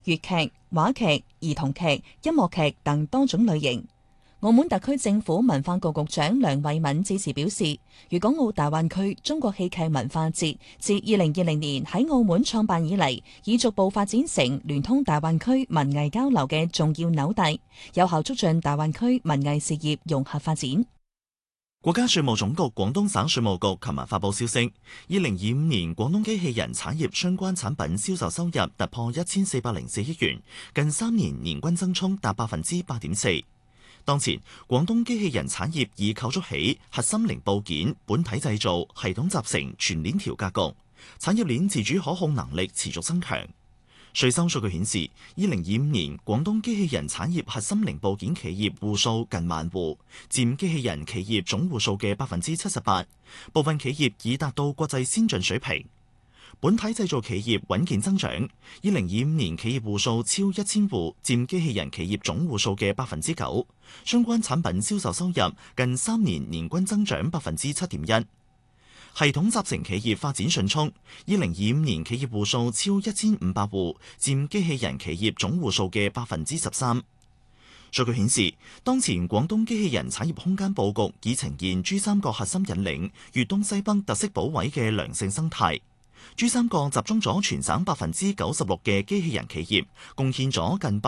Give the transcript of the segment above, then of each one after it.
粵劇、話劇、兒童劇、音樂劇等多種類型。澳門特區政府文化局局長梁慧敏致辭表示，粵港澳大灣區中國戲劇文化節自2020年喺澳門創辦以嚟，已逐步發展成聯通大灣區文藝交流嘅重要紐帶，有效促進大灣區文藝事業融合發展。 國家稅務總局廣東省稅務局琴日發布消息，2025年廣東機器人產業相關產品銷售收入突破1404億元，近3年年均增速達8.4%。當前，廣東機器人產業已構築起核心零部件、本體製造、系統集成全鏈條格局，產業鏈自主可控能力持續增強。稅收數據顯示，2025年廣東機器人產業核心零部件企業戶數近萬戶，佔機器人企業總戶數嘅78%，部分企業已達到國際先進水平。本體製造企業穩健增長，2025年企業戶數超1000戶，佔機器人企業總戶數嘅9%。相關產品銷售收入近3年年均增長7.1%。系統集成企業發展迅速，2025年企業戶數超1500戶，佔機器人企業總戶數嘅13%。數據顯示，當前廣東機器人產業空間佈局已呈現珠三角核心引領、粵東西北特色補位嘅良性生態。珠三角集中咗全省96%嘅機器人企業，貢獻咗近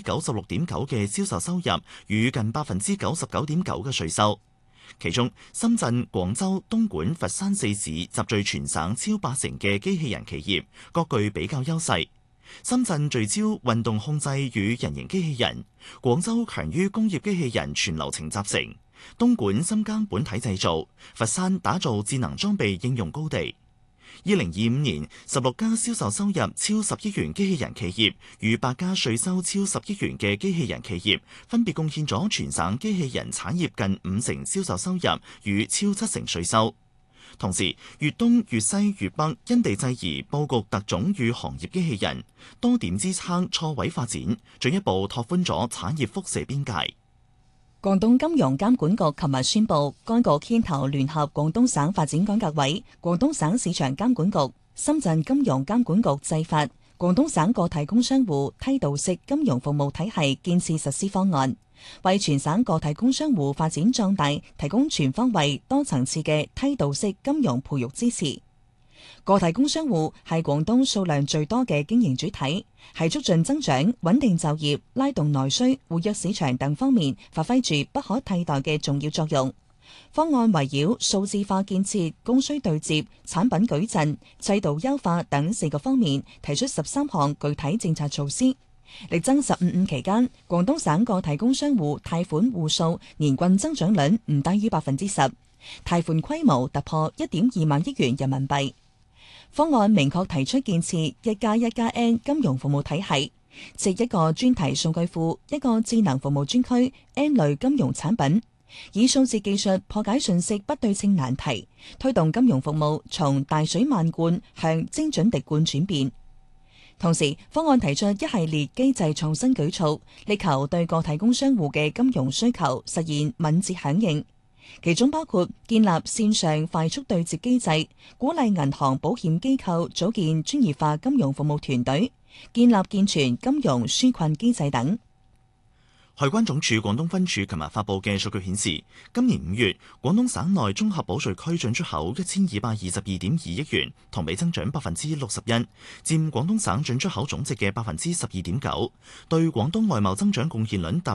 96.9%嘅銷售收入與近99.9%嘅稅收。其中，深圳、廣州、東莞、佛山4市集聚全省超80%嘅機器人企業，各具比較優勢。深圳聚焦運動控制與人形機器人，廣州強於工業機器人全流程集成，東莞深耕本體製造，佛山打造智能裝備應用高地。2025年，16家銷售收入超10億元機器人企業與8家稅收超10億元嘅機器人企業，分別貢獻咗全省機器人產業近50%銷售收入與超70%稅收。同時，粵東、粵西、粵北因地制宜佈局特種與行業機器人，多點支撐錯位發展，進一步拓寬咗產業輻射邊界。 廣東金融監管局琴日宣布，該局牽頭聯合廣東省發展改革委、廣東省市場監管局、深圳金融監管局製發《廣東省個體工商戶梯度式金融服務體系建設實施方案》，為全省個體工商戶發展壯大提供全方位、多層次嘅梯度式金融培育支持。個體工商戶係廣東數量最多嘅經營主體，係促進增長、穩定就業、拉動內需、活躍市場等方面發揮住不可替代嘅重要作用。方案圍繞數字化建設、供需對接、產品矩陣、制度優化等4個方面，提出13項具體政策措施。力爭15五期間，廣東省個體工商戶貸款戶數年均增長率唔低於10%，貸款規模突破1.2萬億元人民幣。方案明確提出建設1+1+N 金融服務體系，設一個專題數據庫、一個智能服務專區、N 類金融產品，以數字技術破解信息不對稱難題，推動金融服務從大水漫灌向精準滴灌轉變。同時，方案提出一系列機制創新舉措，力求對個體工商戶嘅金融需求實現敏捷響應。其中包括建立線上快速對接機制，鼓勵銀行、保險機構組建專業化金融服務團隊，建立健全金融紓困機制等。 海關總署廣東分署琴日發布嘅數據顯示，今年5月，廣東省內綜合保稅區進出口1222.2億元，同比增長61%，佔廣東省進出口總值嘅12.9%，對廣東外貿增長貢獻率達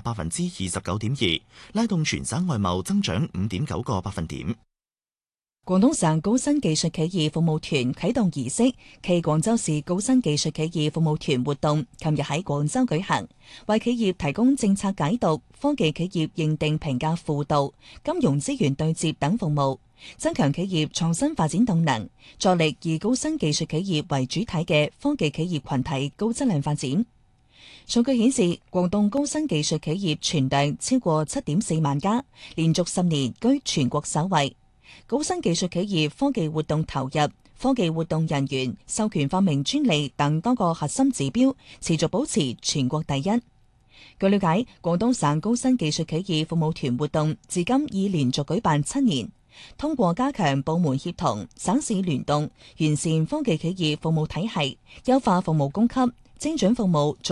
29.2%，拉動全省外貿增長5.9個百分點。 廣東省高新技術企業服務團啟動儀式暨廣州市高新技術企業服務團活動，琴日喺廣州舉行，為企業提供政策解讀、科技企業認定評價輔導、金融資源對接等服務，增強企業創新發展動能，助力以高新技術企業為主體嘅科技企業群體高質量發展。數據顯示，廣東高新技術企業存量超過7.4萬家，連續10年居全國首位。高新技術企業科技活動投入、科技活動人員、授權發明專利等多個核心指標持續保持全國第一。據了解，廣東省高新技術企業服務團活動至今已連續舉辦7年，通過加強部門協同、省市聯動、完善科技企業服務體系、優化服務供給、 精準服務